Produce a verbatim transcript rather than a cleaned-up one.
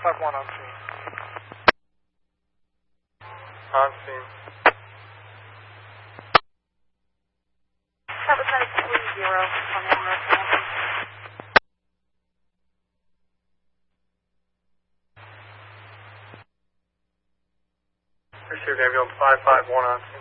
five one on scene. On scene. Representative three zero on the American Anthem. Received ambulance five five one on scene.